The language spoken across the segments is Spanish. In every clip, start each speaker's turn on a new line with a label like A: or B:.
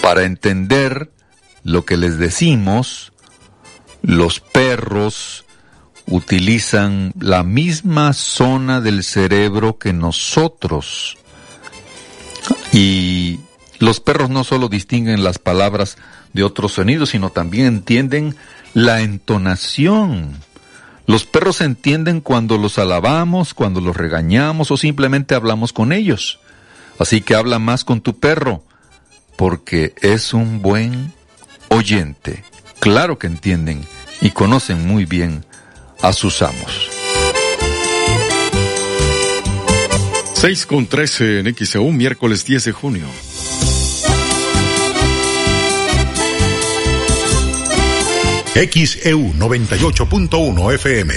A: Para entender lo que les decimos, los perros utilizan la misma zona del cerebro que nosotros. Y los perros no solo distinguen las palabras de otros sonidos, sino también entienden la entonación. Los perros entienden cuando los alabamos, cuando los regañamos o simplemente hablamos con ellos. Así que habla más con tu perro, porque es un buen oyente. Claro que entienden y conocen muy bien a sus amos.
B: 6:13 en XEU, miércoles 10 de junio.
C: XEU 98.1 FM.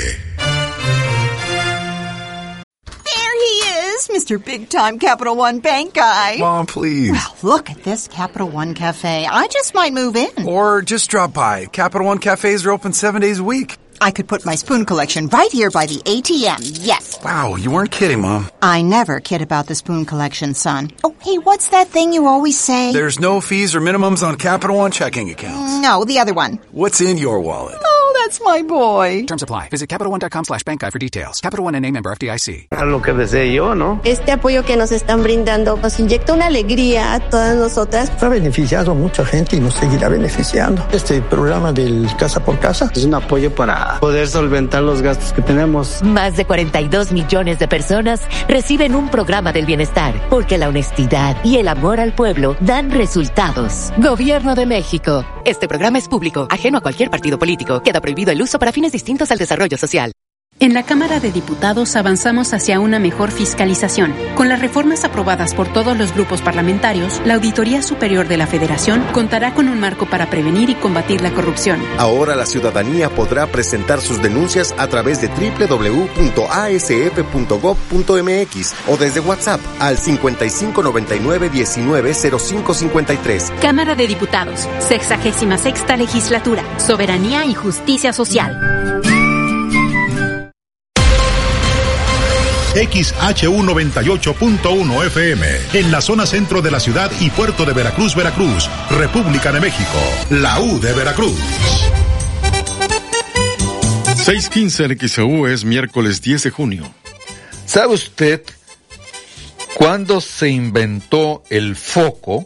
D: Mr. Big Time Capital One Bank guy.
E: Mom, please.
D: Well, look at this Capital One Cafe. I just might move in.
E: Or just drop by. Capital One cafes are open 7 days a week.
D: I could put my spoon collection right here by the ATM, yes.
E: Wow, you weren't kidding, Mom.
D: I never kid about the spoon collection, son. Oh, hey, what's that thing you always say?
E: There's no fees or minimums on Capital One checking accounts.
D: No, the other one.
E: What's in your wallet?
D: Oh, that's my boy.
F: Terms apply. Visit CapitalOne.com/bank guide for details. Capital One and member FDIC.
G: A lo que desee yo, ¿no?
H: Este apoyo que nos están brindando nos inyecta una alegría a todas nosotras.
I: Ha beneficiado a mucha gente y nos seguirá beneficiando. Este programa del Casa por Casa
G: es un apoyo para poder solventar los gastos que tenemos.
J: Más de 42 millones de personas reciben un programa del bienestar, porque la honestidad y el amor al pueblo dan resultados. Gobierno de México. Este programa es público, ajeno a cualquier partido político. Queda prohibido el uso para fines distintos al desarrollo social.
K: En la Cámara de Diputados avanzamos hacia una mejor fiscalización. Con las reformas aprobadas por todos los grupos parlamentarios, la Auditoría Superior de la Federación contará con un marco para prevenir y combatir la corrupción.
L: Ahora la ciudadanía podrá presentar sus denuncias a través de www.asf.gov.mx o desde WhatsApp al 5599-190553.
K: Cámara de Diputados, 66ª Legislatura, Soberanía y Justicia Social.
C: XHU 98.1 FM, en la zona centro de la ciudad y puerto de Veracruz, Veracruz, República de México, la U de Veracruz.
B: 6:15 en XEU, es miércoles 10 de junio.
A: ¿Sabe usted cuándo se inventó el foco?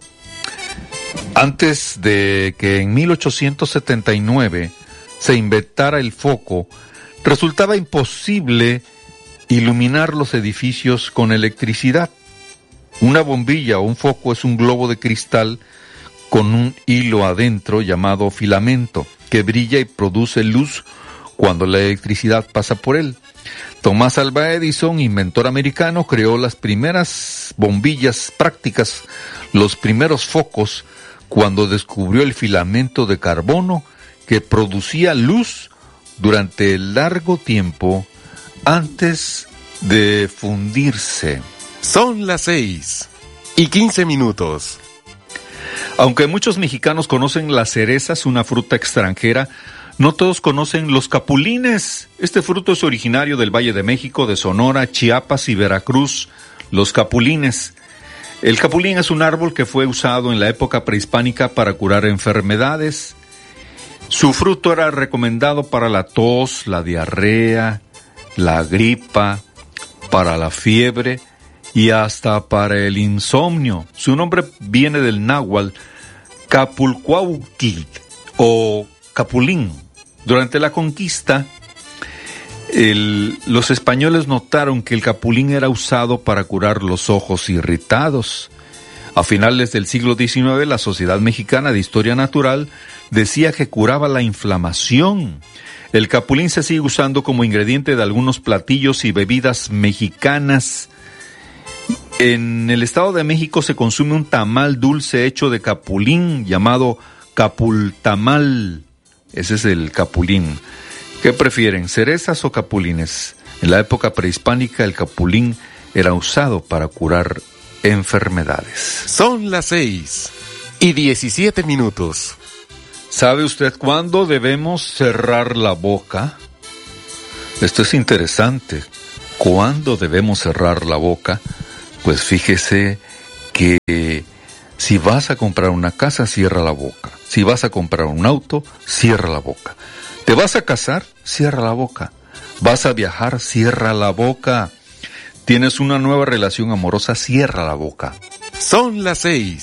A: Antes de que en 1879 se inventara el foco, resultaba imposible iluminar los edificios con electricidad. Una bombilla o un foco es un globo de cristal con un hilo adentro llamado filamento, que brilla y produce luz cuando la electricidad pasa por él. Thomas Alva Edison, inventor americano, creó las primeras bombillas prácticas, los primeros focos, cuando descubrió el filamento de carbono que producía luz durante largo tiempo antes de fundirse.
M: Son las 6:15.
A: Aunque muchos mexicanos conocen las cerezas, una fruta extranjera, no todos conocen los capulines. Este fruto es originario del Valle de México, de Sonora, Chiapas y Veracruz. Los capulines. El capulín es un árbol que fue usado en la época prehispánica para curar enfermedades. Su fruto era recomendado para la tos, la diarrea, la gripa, para la fiebre y hasta para el insomnio. Su nombre viene del náhuatl Capulcuauhqui o capulín. Durante la conquista, los españoles notaron que el capulín era usado para curar los ojos irritados. A finales del siglo XIX, la Sociedad Mexicana de Historia Natural decía que curaba la inflamación. El capulín se sigue usando como ingrediente de algunos platillos y bebidas mexicanas. En el Estado de México se consume un tamal dulce hecho de capulín llamado capultamal. Ese es el capulín. ¿Qué prefieren, cerezas o capulines? En la época prehispánica el capulín era usado para curar enfermedades.
M: Son las 6:17.
A: ¿Sabe usted cuándo debemos cerrar la boca? Esto es interesante. ¿Cuándo debemos cerrar la boca? Pues fíjese que Si vas a comprar una casa, cierra la boca. Si vas a comprar un auto, cierra la boca. ¿Te vas a casar? Cierra la boca. ¿Vas a viajar? Cierra la boca. ¿Tienes una nueva relación amorosa? Cierra la boca.
L: Son las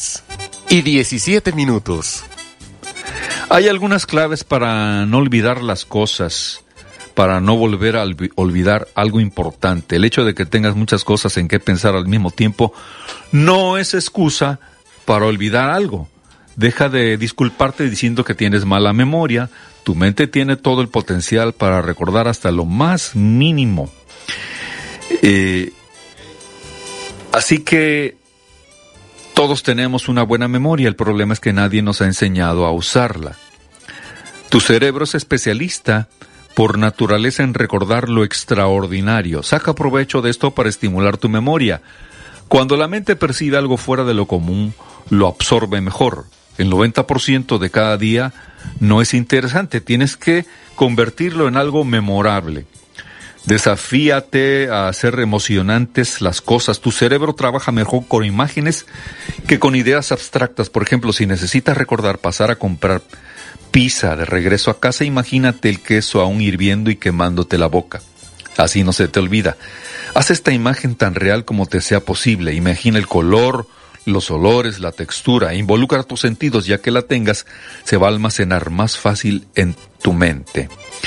L: 6:17.
A: Hay algunas claves para no olvidar las cosas, para no volver a olvidar algo importante. El hecho de que tengas muchas cosas en que pensar al mismo tiempo no es excusa para olvidar algo. Deja de disculparte diciendo que tienes mala memoria. Tu mente tiene todo el potencial para recordar hasta lo más mínimo. Así que todos tenemos una buena memoria. El problema es que nadie nos ha enseñado a usarla. Tu cerebro es especialista por naturaleza en recordar lo extraordinario. Saca provecho de esto para estimular tu memoria. Cuando la mente percibe algo fuera de lo común, lo absorbe mejor. El 90% de cada día no es interesante. Tienes que convertirlo en algo memorable. Desafíate a hacer emocionantes las cosas. Tu cerebro trabaja mejor con imágenes que con ideas abstractas. Por ejemplo, si necesitas recordar pasar a comprar pizza de regreso a casa, imagínate el queso aún hirviendo y quemándote la boca. Así no se te olvida. Haz esta imagen tan real como te sea posible. Imagina el color, los olores, la textura. Involucra tus sentidos. Ya que la tengas, se va a almacenar más fácil en tu mente.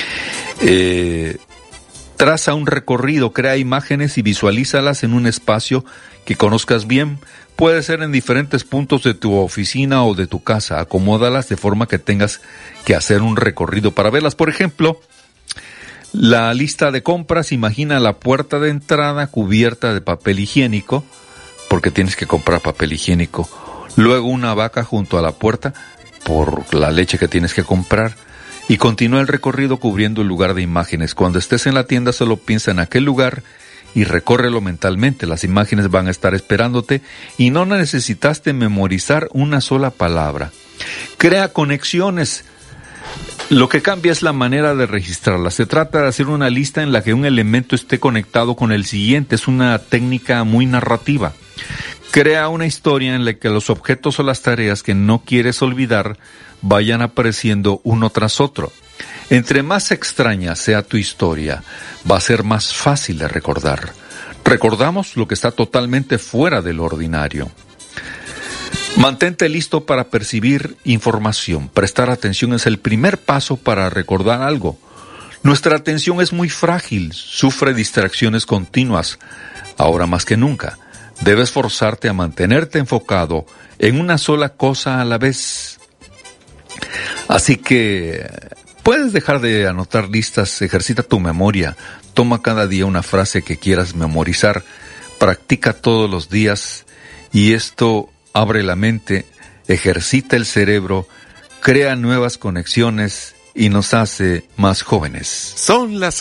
A: Traza un recorrido, crea imágenes y visualízalas en un espacio que conozcas bien. Puede ser en diferentes puntos de tu oficina o de tu casa. Acomódalas de forma que tengas que hacer un recorrido para verlas. Por ejemplo, la lista de compras. Imagina la puerta de entrada cubierta de papel higiénico, porque tienes que comprar papel higiénico. Luego una vaca junto a la puerta por la leche que tienes que comprar. Y continúa el recorrido cubriendo el lugar de imágenes. Cuando estés en la tienda, solo piensa en aquel lugar y recórrelo mentalmente. Las imágenes van a estar esperándote y no necesitaste memorizar una sola palabra. Crea conexiones. Lo que cambia es la manera de registrarlas. Se trata de hacer una lista en la que un elemento esté conectado con el siguiente. Es una técnica muy narrativa. Crea una historia en la que los objetos o las tareas que no quieres olvidar vayan apareciendo uno tras otro. Entre más extraña sea tu historia, va a ser más fácil de recordar. Recordamos lo que está totalmente fuera del ordinario. Mantente listo para percibir información. Prestar atención es el primer paso para recordar algo. Nuestra atención es muy frágil, sufre distracciones continuas, ahora más que nunca. Debes forzarte a mantenerte enfocado en una sola cosa a la vez. Así que puedes dejar de anotar listas, ejercita tu memoria, toma cada día una frase que quieras memorizar, practica todos los días y esto abre la mente, ejercita el cerebro, crea nuevas conexiones y nos hace más jóvenes.
L: Son las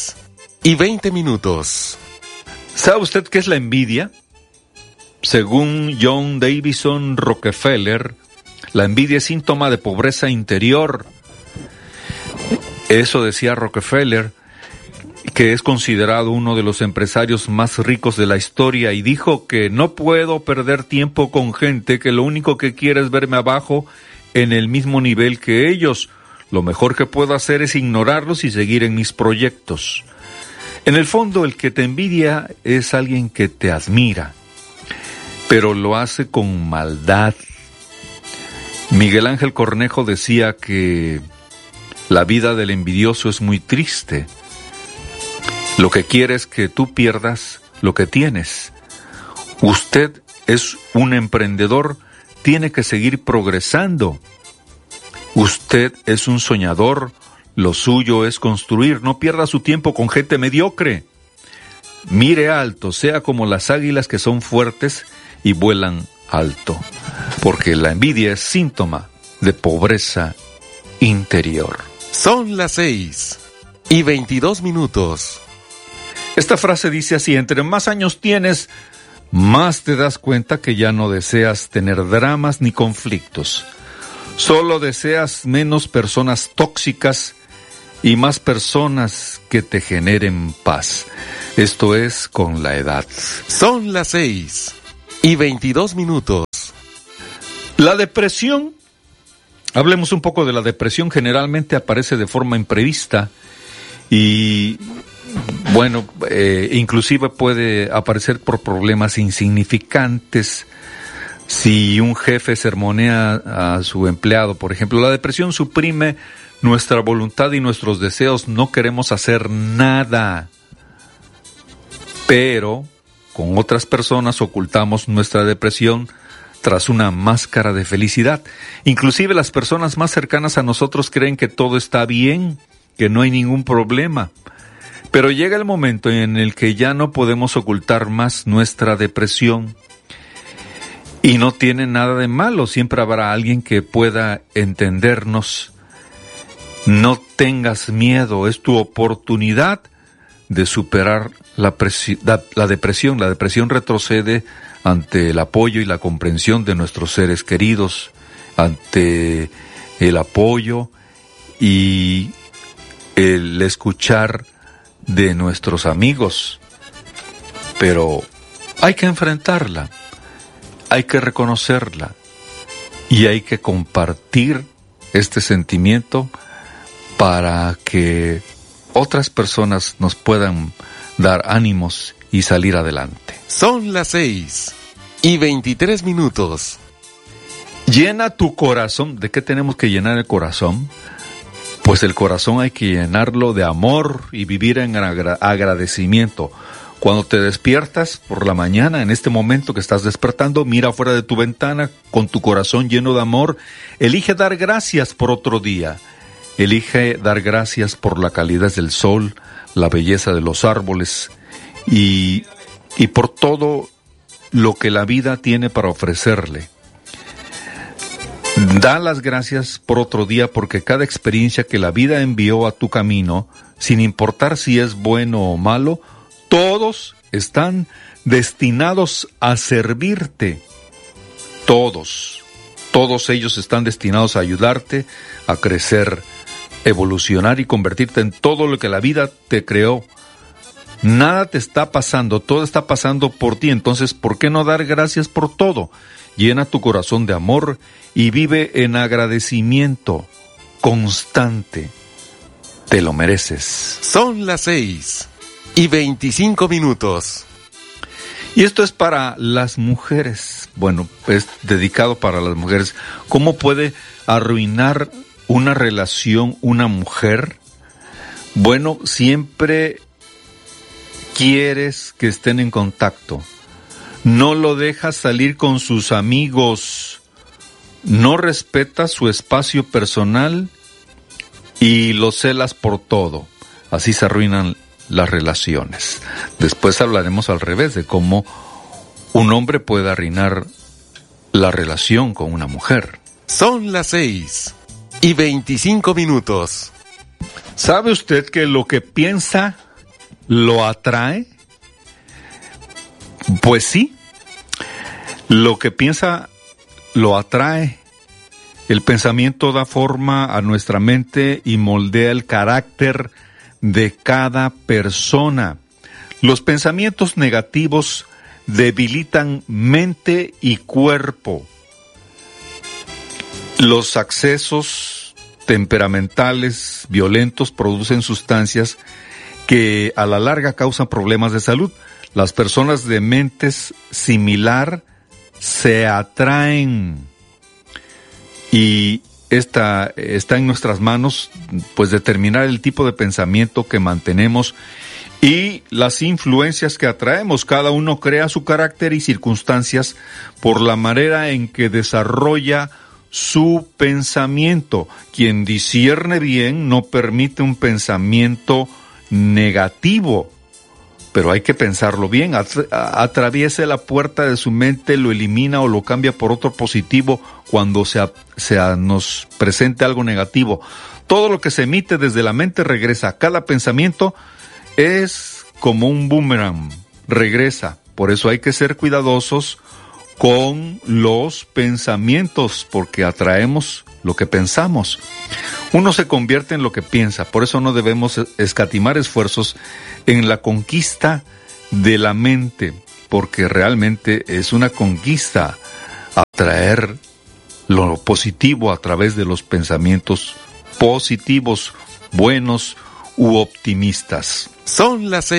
L: 6:20.
A: ¿Sabe usted qué es la envidia? Según John Davison Rockefeller, la envidia es síntoma de pobreza interior. Eso decía Rockefeller, que es considerado uno de los empresarios más ricos de la historia, y dijo que no puedo perder tiempo con gente que lo único que quiere es verme abajo en el mismo nivel que ellos. Lo mejor que puedo hacer es ignorarlos y seguir en mis proyectos. En el fondo, el que te envidia es alguien que te admira, pero lo hace con maldad. Miguel Ángel Cornejo decía que la vida del envidioso es muy triste. Lo que quiere es que tú pierdas lo que tienes. Usted es un emprendedor, tiene que seguir progresando. Usted es un soñador, lo suyo es construir. No pierda su tiempo con gente mediocre. Mire alto, sea como las águilas que son fuertes y vuelan alto, porque la envidia es síntoma de pobreza interior.
L: Son las 6:22.
A: Esta frase dice así: entre más años tienes, más te das cuenta que ya no deseas tener dramas ni conflictos. Solo deseas menos personas tóxicas y más personas que te generen paz. Esto es con la edad.
L: Son las 6:22.
A: La depresión, hablemos un poco de la depresión, generalmente aparece de forma imprevista y, bueno, inclusive puede aparecer por problemas insignificantes. Si un jefe sermonea a su empleado, por ejemplo, la depresión suprime nuestra voluntad y nuestros deseos, no queremos hacer nada, pero con otras personas ocultamos nuestra depresión tras una máscara de felicidad. Inclusive las personas más cercanas a nosotros creen que todo está bien, que no hay ningún problema. Pero llega el momento en el que ya no podemos ocultar más nuestra depresión. Y no tiene nada de malo, siempre habrá alguien que pueda entendernos. No tengas miedo, es tu oportunidad de superar la depresión. La depresión retrocede ante el apoyo y la comprensión de nuestros seres queridos, ante el apoyo y el escuchar de nuestros amigos. Pero hay que enfrentarla, hay que reconocerla y hay que compartir este sentimiento para que otras personas nos puedan dar ánimos y salir adelante.
L: Son las 6:23.
A: Llena tu corazón. ¿De qué tenemos que llenar el corazón? Pues el corazón hay que llenarlo de amor y vivir en agradecimiento. Cuando te despiertas por la mañana, en este momento que estás despertando, mira afuera de tu ventana con tu corazón lleno de amor. Elige dar gracias por otro día. Elige dar gracias por la calidez del sol, la belleza de los árboles y por todo lo que la vida tiene para ofrecerle. Da las gracias por otro día porque cada experiencia que la vida envió a tu camino, sin importar si es bueno o malo, todos están destinados a servirte. Todos ellos están destinados a ayudarte a crecer, evolucionar y convertirte en todo lo que la vida te creó. Nada te está pasando, todo está pasando por ti. Entonces, ¿por qué no dar gracias por todo? Llena tu corazón de amor y vive en agradecimiento constante. Te lo mereces.
L: Son las 6:25.
A: Y esto es para las mujeres. Bueno, es dedicado para las mujeres. ¿Cómo puede arruinar una relación una mujer? Bueno, siempre quieres que estén en contacto. No lo dejas salir con sus amigos. No respetas su espacio personal y lo celas por todo. Así se arruinan las relaciones. Después hablaremos al revés de cómo un hombre puede arruinar la relación con una mujer.
L: Son las 6:25.
A: ¿Sabe usted que lo que piensa lo atrae? Pues sí, lo que piensa lo atrae. El pensamiento da forma a nuestra mente y moldea el carácter de cada persona. Los pensamientos negativos debilitan mente y cuerpo. Los accesos temperamentales violentos producen sustancias que a la larga causan problemas de salud. Las personas de mentes similar se atraen y está en nuestras manos, pues, determinar el tipo de pensamiento que mantenemos y las influencias que atraemos. Cada uno crea su carácter y circunstancias por la manera en que desarrolla su pensamiento. Quien discierne bien no permite un pensamiento negativo, pero hay que pensarlo bien. Atraviese la puerta de su mente, lo elimina o lo cambia por otro positivo cuando nos presente algo negativo. Todo lo que se emite desde la mente regresa. Cada pensamiento es como un boomerang, regresa. Por eso hay que ser cuidadosos con los pensamientos, porque atraemos lo que pensamos. Uno se convierte en lo que piensa, por eso no debemos escatimar esfuerzos en la conquista de la mente, porque realmente es una conquista atraer lo positivo a través de los pensamientos positivos, buenos u optimistas.
L: Son las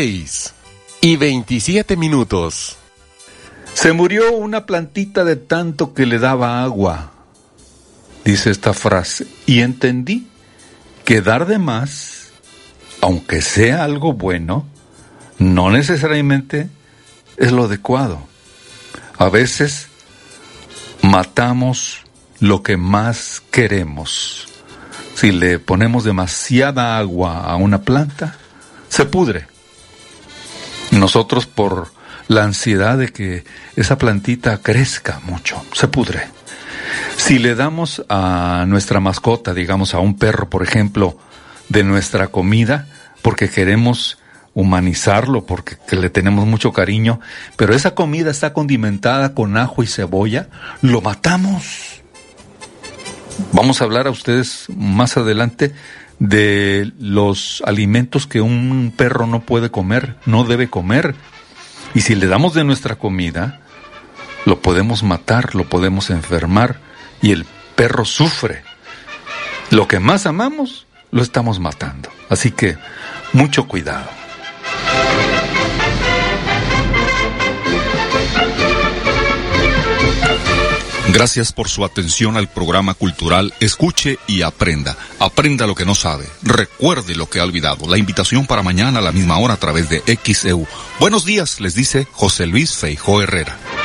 L: 6:27.
A: Se murió una plantita de tanto que le daba agua, dice esta frase, y entendí que dar de más, aunque sea algo bueno, no necesariamente es lo adecuado. A veces matamos lo que más queremos. Si le ponemos demasiada agua a una planta, se pudre. Nosotros, por la ansiedad de que esa plantita crezca mucho, se pudre. Si le damos a nuestra mascota, digamos a un perro, por ejemplo, de nuestra comida, porque queremos humanizarlo, porque le tenemos mucho cariño, pero esa comida está condimentada con ajo y cebolla, lo matamos. Vamos a hablar a ustedes más adelante de los alimentos que un perro no puede comer, no debe comer. Y si le damos de nuestra comida, lo podemos matar, lo podemos enfermar, y el perro sufre. Lo que más amamos, lo estamos matando. Así que, mucho cuidado.
B: Gracias por su atención al programa cultural Escuche y Aprenda. Aprenda lo que no sabe. Recuerde lo que ha olvidado. La invitación para mañana a la misma hora a través de XEU. Buenos días, les dice José Luis Feijó Herrera.